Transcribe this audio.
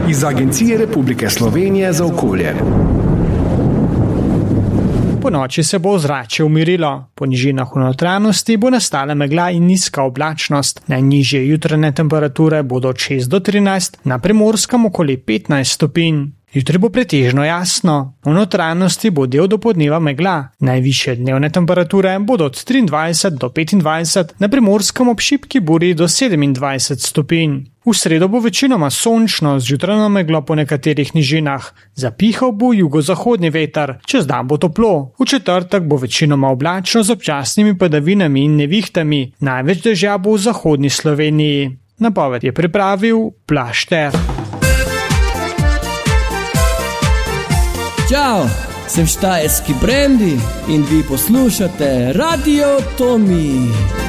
iz Agencije Republike Slovenije za okolje. Po noči se bo ozračje umirilo, po nižinah v notranjosti bo nastala megla in nizka oblačnost. Najnižje jutranje temperature bodo od 6 do 13, na Primorskem okoli 15 stopinj. Jutri bo pretežno jasno, v notranjosti bo del dopoldneva megla. Najvišje dnevne temperature bodo od 23 do 25, na Primorskem ob šibki buri do 27 stopinj. V sredo bo večinoma sončno, z jutranjo meglo po nekaterih nižinah. Zapihal bo jugozahodni veter, čez dan bo toplo. V četrtek bo večinoma oblačno z občasnimi padavinami in nevihtami, največ dežja bo v zahodni Sloveniji. Napoved je pripravil Plašter. Ćao, sem štajerski Brendi in vi poslušate Radio Tomi.